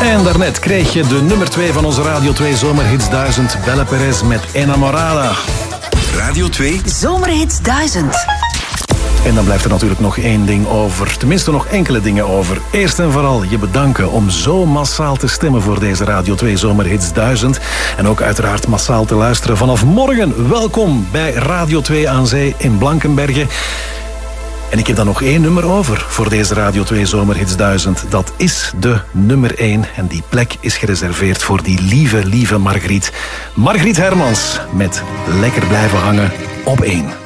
En daarnet kreeg je de nummer 2 van onze Radio 2 Zomerhits 1000, Belle Perez met Enamorada. Radio 2 Zomerhits 1000. En dan blijft er natuurlijk nog één ding over. Tenminste nog enkele dingen over. Eerst en vooral je bedanken om zo massaal te stemmen voor deze Radio 2 Zomerhits 1000. En ook uiteraard massaal te luisteren vanaf morgen. Welkom bij Radio 2 aan Zee in Blankenberge. En ik heb dan nog één nummer over voor deze Radio 2 Zomerhits 1000. Dat is de nummer 1. En die plek is gereserveerd voor die lieve Margriet. Margriet Hermans met Lekker blijven hangen op 1.